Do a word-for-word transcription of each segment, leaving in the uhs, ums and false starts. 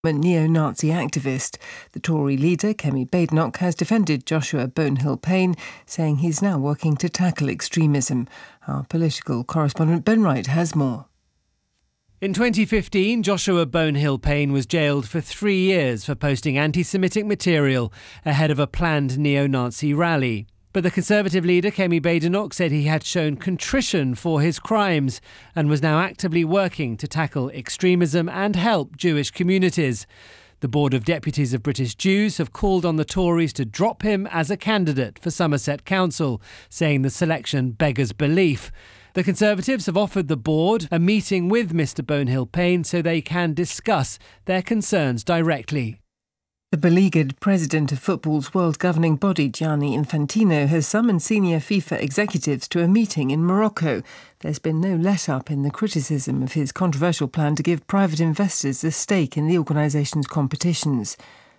A neo-Nazi activist. The Tory leader, Kemi Badenoch, has defended Joshua Bonehill-Payne, saying he's now working to tackle extremism. Our political correspondent Ben Wright has more. In twenty fifteen, Joshua Bonehill-Payne was jailed for three years for posting anti-Semitic material ahead of a planned neo-Nazi rally. But the Conservative leader, Kemi Badenoch, said he had shown contrition for his crimes and was now actively working to tackle extremism and help Jewish communities. The Board of Deputies of British Jews have called on the Tories to drop him as a candidate for Somerset Council, saying the selection beggars belief. The Conservatives have offered the board a meeting with Mr Bonehill-Payne so they can discuss their concerns directly. The beleaguered president of football's world governing body, Gianni Infantino, has summoned senior FIFA executives to a meeting in Morocco. There's been no let-up in the criticism of his controversial plan to give private investors a stake in the organisation's competitions.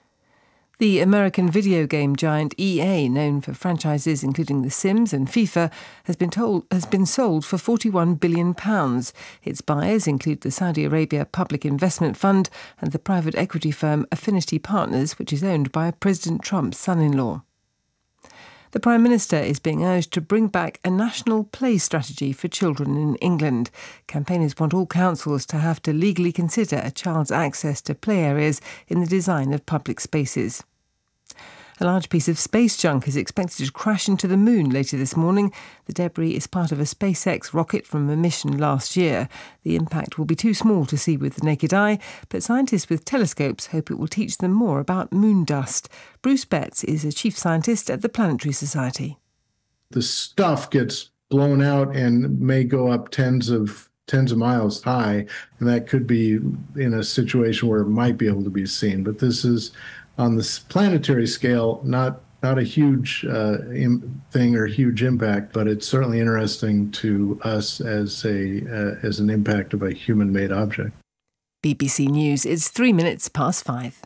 The American video game giant E A, known for franchises including The Sims and FIFA, has been told has been sold for forty-one billion pounds. Its buyers include the Saudi Arabia Public Investment Fund and the private equity firm Affinity Partners, which is owned by President Trump's son-in-law. The Prime Minister is being urged to bring back a national play strategy for children in England. Campaigners want all councils to have to legally consider a child's access to play areas in the design of public spaces. A large piece of space junk is expected to crash into the moon later this morning. The debris is part of a SpaceX rocket from a mission last year. The impact will be too small to see with the naked eye, but scientists with telescopes hope it will teach them more about moon dust. Bruce Betts is a chief scientist at the Planetary Society. The stuff gets blown out and may go up tens of tens of miles high, and that could be in a situation where it might be able to be seen. But this is, on this planetary scale, not not a huge uh, im- thing or huge impact, but it's certainly interesting to us as a uh, as an impact of a human-made object. B B C News, it's three minutes past five.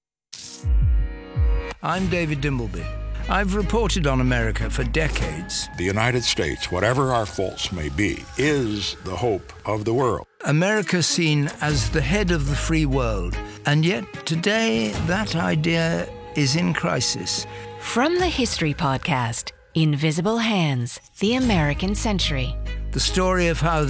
I'm David Dimbleby. I've reported on America for decades. The United States, whatever our faults may be, is the hope of the world. America seen as the head of the free world. And yet today, that idea is in crisis. From the History Podcast, Invisible Hands, The American Century. The story of how